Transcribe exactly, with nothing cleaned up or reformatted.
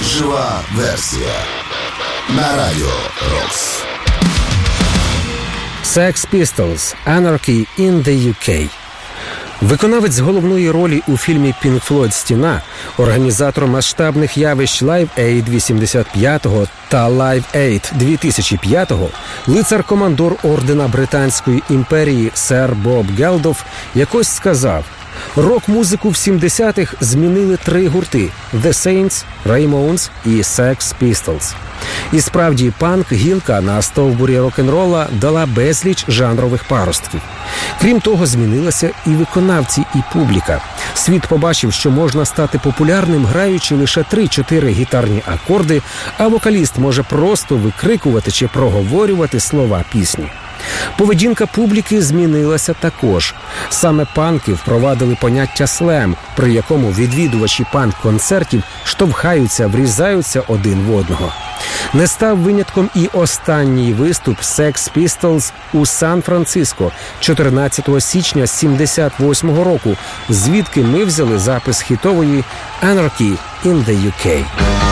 Жива версія на Радіо Рокс. Sex Pistols – Anarchy in the ю кей. Виконавець головної ролі у фільмі «Pink Floyd. Стіна», організатор масштабних явищ Live Aid вісімдесят п'ятого та Live Aid дві тисячі п'ятого, лицар-командор ордена Британської імперії сер Боб Гелдоф якось сказав: «Рок-музику в сімдесятих змінили три гурти – The Saints, Ramones і Sex Pistols». І справді, панк, гілка на стовбурі рок-н-рола, дала безліч жанрових паростків. Крім того, змінилися і виконавці, і публіка. Світ побачив, що можна стати популярним, граючи лише три-чотири гітарні акорди, а вокаліст може просто викрикувати чи проговорювати слова пісні. Поведінка публіки змінилася також. Саме панки впровадили поняття «слем», при якому відвідувачі панк-концертів штовхаються, врізаються один в одного. Не став винятком і останній виступ Sex Pistols у Сан-Франциско чотирнадцятого січня сімдесят восьмого року, звідки ми взяли запис хітової «Anarchy in the ю кей».